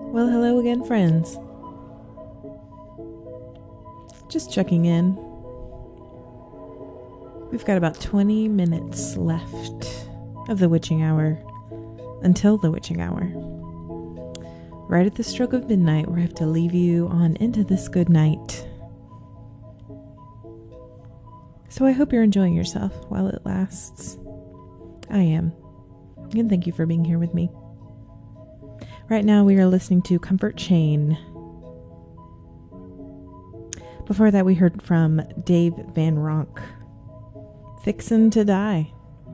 Well, hello again, friends. Just checking in. We've got about 20 minutes left of the witching hour until the witching hour. Right at the stroke of midnight, where I have to leave you on into this good night. So I hope you're enjoying yourself while it lasts. I am. And thank you for being here with me. Right now we are listening to Comfort Chain. Before that we heard from Dave Van Ronk, Fixin' to Die.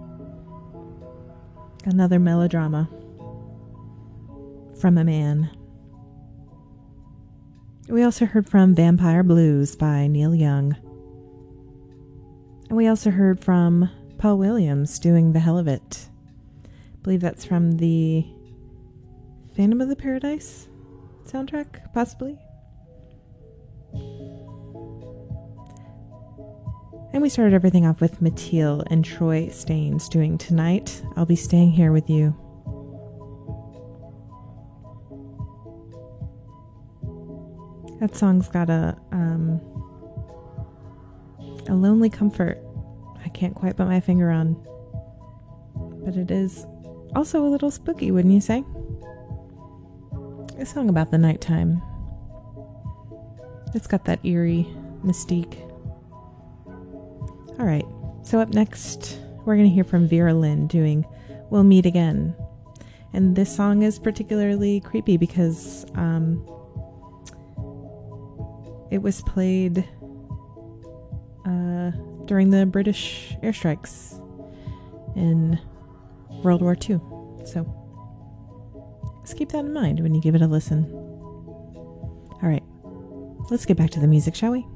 Another melodrama from a man. We also heard from Vampire Blues by Neil Young. And we also heard from Paul Williams doing The Hell of It. I believe that's from the Phantom of the Paradise soundtrack, possibly. And we started everything off with Mathiel and Troy Staines doing Tonight I'll Be Staying Here With You. That song's got a lonely comfort I can't quite put my finger on. But it is also a little spooky, wouldn't you say? A song about the nighttime. It's got that eerie mystique. Alright, so up next, we're going to hear from Vera Lynn doing We'll Meet Again. And this song is particularly creepy because it was played during the British airstrikes in World War II. So just keep that in mind when you give it a listen. Alright, let's get back to the music, shall we?